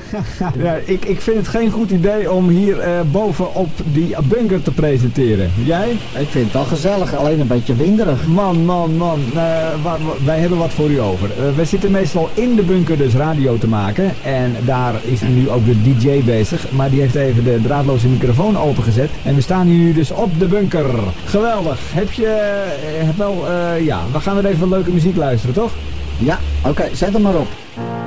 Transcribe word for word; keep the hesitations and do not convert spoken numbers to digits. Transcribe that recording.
Ja, ik, ik vind het geen goed idee om hier uh, boven op die bunker te presenteren. Jij? Ik vind het wel gezellig, alleen een beetje winderig. Man, man, man. Uh, wa- wa- wij hebben wat voor u over. Uh, wij zitten meestal in de bunker dus radio te maken. En daar is nu ook de D J bezig. Maar die heeft even de draadloze microfoon opengezet. En we staan hier nu dus op de bunker. Geweldig. Heb je... Uh, heb wel... Uh, ja, we gaan weer even leuke muziek luisteren, toch? Ja, oké. Okay, zet hem maar op.